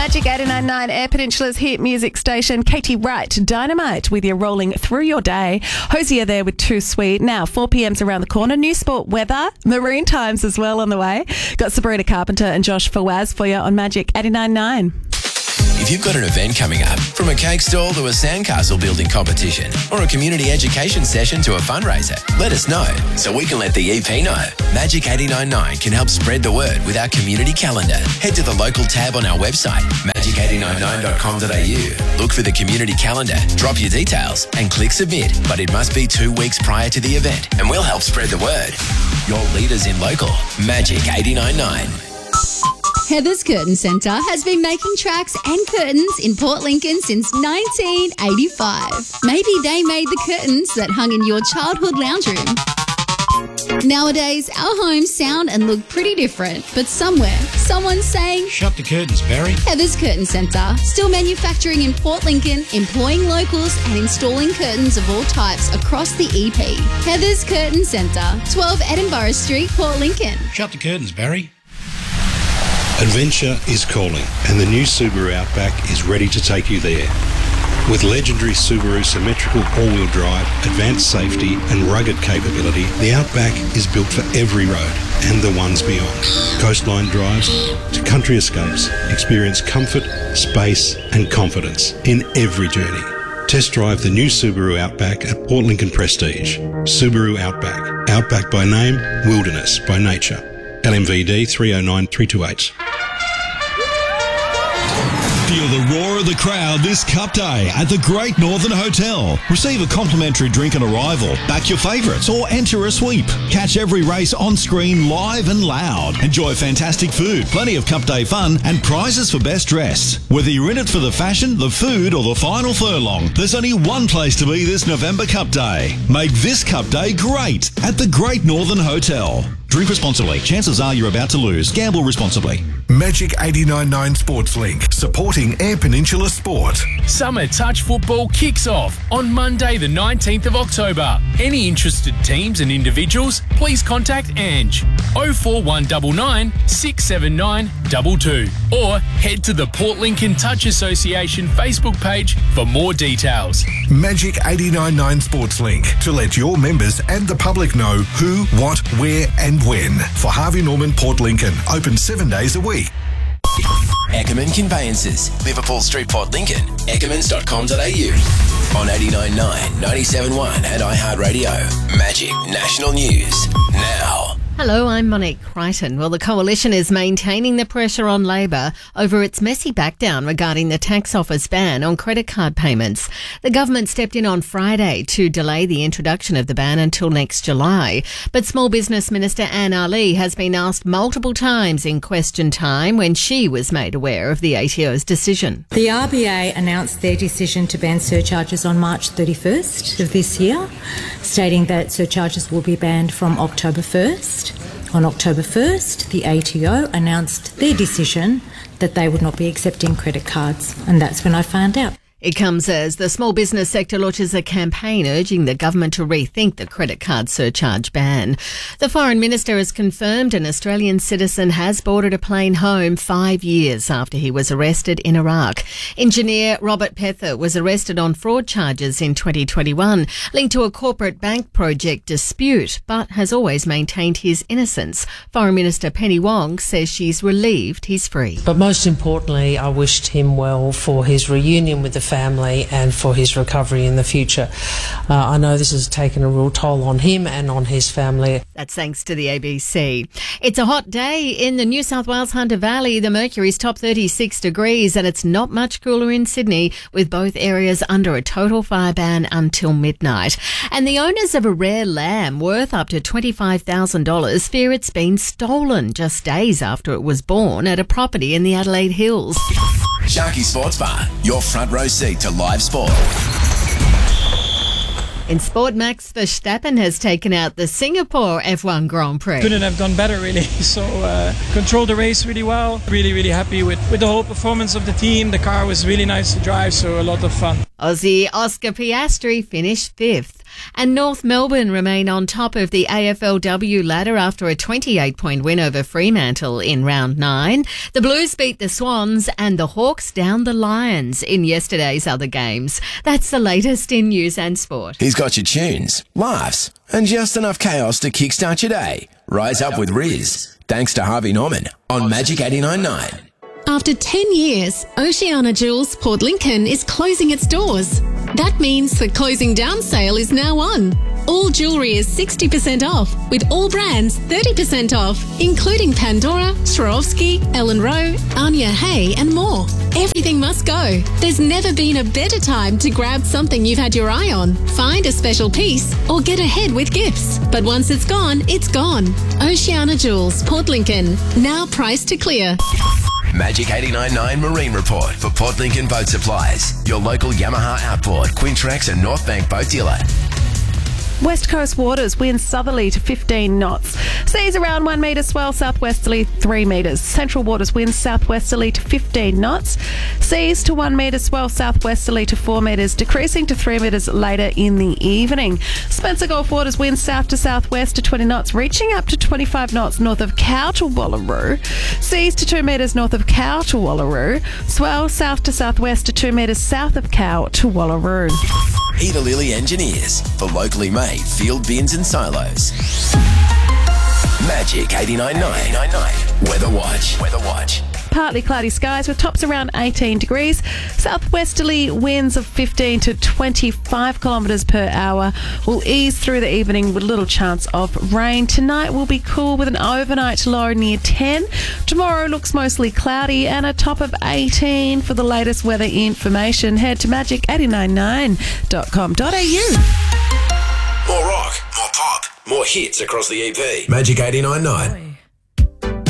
Magic 89.9, Air Peninsula's hit music station. Katie Wright, Dynamite, with you rolling through your day. Hosier there with Too Sweet. Now, 4 p.m.'s around the corner. New sport weather, marine times as well on the way. Got Sabrina Carpenter and Josh Fawaz for you on Magic 89.9. If you've got an event coming up, from a cake stall to a sandcastle building competition or a community education session to a fundraiser, let us know so we can let the EP know. Magic 89.9 can help spread the word with our community calendar. Head to the local tab on our website, magic899.com.au. Look for the community calendar, drop your details and click submit. But it must be 2 weeks prior to the event and we'll help spread the word. Your leaders in local, Magic 89.9. Heather's Curtain Centre has been making tracks and curtains in Port Lincoln since 1985. Maybe they made the curtains that hung in your childhood lounge room. Nowadays, our homes sound and look pretty different, but somewhere, someone's saying, "Shut the curtains, Barry." Heather's Curtain Centre, still manufacturing in Port Lincoln, employing locals and installing curtains of all types across the EP. Heather's Curtain Centre, 12 Edinburgh Street, Port Lincoln. Shut the curtains, Barry. Adventure is calling, and the new Subaru Outback is ready to take you there. With legendary Subaru symmetrical all-wheel drive, advanced safety and rugged capability, the Outback is built for every road and the ones beyond. Coastline drives to country escapes, experience comfort, space and confidence in every journey. Test drive the new Subaru Outback at Port Lincoln Prestige. Subaru Outback. Outback by name, wilderness by nature. LMVD 309328. Feel the roar of the crowd this Cup Day at the Great Northern Hotel. Receive a complimentary drink on arrival, back your favourites or enter a sweep. Catch every race on screen live and loud. Enjoy fantastic food, plenty of Cup Day fun and prizes for best dressed. Whether you're in it for the fashion, the food or the final furlong, there's only one place to be this November Cup Day. Make this Cup Day great at the Great Northern Hotel. Drink responsibly. Chances are you're about to lose. Gamble responsibly. Magic 89.9 Sports Link, supporting Air Peninsula Sport. Summer Touch Football kicks off on Monday the 19th of October. Any interested teams and individuals, please contact Ange 04199 679 22 or head to the Port Lincoln Touch Association Facebook page for more details. Magic 89.9 Sports Link, to let your members and the public know who, what, where and when. For Harvey Norman Port Lincoln, open 7 days a week. Eckerman Conveyances, Liverpool Street, Port Lincoln, eckemans.com.au. On 89.9, 97.1 and iHeartRadio. Magic National News. Now. Hello, I'm Monique Crichton. Well, the Coalition is maintaining the pressure on Labor over its messy backdown regarding the tax office ban on credit card payments. The government stepped in on Friday to delay the introduction of the ban until next July. But Small Business Minister Anne Ali has been asked multiple times in question time when she was made aware of the ATO's decision. The RBA announced their decision to ban surcharges on March 31st of this year, stating that surcharges will be banned from October 1st. On October 1st, the ATO announced their decision that they would not be accepting credit cards, and that's when I found out. It comes as the small business sector launches a campaign urging the government to rethink the credit card surcharge ban. The Foreign Minister has confirmed an Australian citizen has boarded a plane home 5 years after he was arrested in Iraq. Engineer Robert Pether was arrested on fraud charges in 2021, linked to a corporate bank project dispute, but has always maintained his innocence. Foreign Minister Penny Wong says she's relieved he's free. But most importantly, I wished him well for his reunion with the family and for his recovery in the future. I know this has taken a real toll on him and on his family. That's thanks to the ABC. It's a hot day in the New South Wales Hunter Valley. The mercury's top 36 degrees and it's not much cooler in Sydney, with both areas under a total fire ban until midnight. And the owners of a rare lamb worth up to $25,000 fear it's been stolen just days after it was born at a property in the Adelaide Hills. Sharky Sports Bar, your front row seat to live sport. In sport, Max Verstappen has taken out the Singapore F1 Grand Prix. Couldn't have done better, really. So controlled the race really well. Really happy with the whole performance of the team. The car was really nice to drive, so a lot of fun. Aussie Oscar Piastri finished 5th. And North Melbourne remain on top of the AFLW ladder after a 28-point win over Fremantle in round 9. The Blues beat the Swans and the Hawks down the Lions in yesterday's other games. That's the latest in news and sport. He's got your tunes, laughs, and just enough chaos to kickstart your day. Rise up with Riz. Thanks to Harvey Norman on Magic 89.9. After 10 years, Oceana Jewels Port Lincoln is closing its doors. That means the closing down sale is now on. All jewellery is 60% off, with all brands 30% off, including Pandora, Swarovski, Ellen Rowe, Anya Hay and more. Everything must go. There's never been a better time to grab something you've had your eye on, find a special piece or get ahead with gifts. But once it's gone, it's gone. Oceana Jewels, Port Lincoln, now priced to clear. Magic 89.9 Marine Report for Port Lincoln Boat Supplies. Your local Yamaha Outboard, Quintrex and North Bank boat dealer. West Coast waters, winds southerly to 15 knots. Seas around 1 metre, swell southwesterly 3 metres. Central waters, winds southwesterly to 15 knots. Seas to 1 metre, swell southwesterly to 4 metres, decreasing to 3 metres later in the evening. Spencer Gulf waters, winds south to southwest to 20 knots, reaching up to 25 knots north of Cow to Wallaroo. Seas to 2 metres north of Cow to Wallaroo. Swell south to southwest to 2 metres south of Cow to Wallaroo. Peter Lilly Engineers for locally made field bins and silos. Magic 89.9 Weather Watch. Partly cloudy skies with tops around 18 degrees. Southwesterly winds of 15 to 25 kilometres per hour will ease through the evening with little chance of rain. Tonight will be cool with an overnight low near 10. Tomorrow looks mostly cloudy and a top of 18 for the latest weather information. Head to magic899.com.au. More rock, more pop, more hits across the EP. Magic 89.9.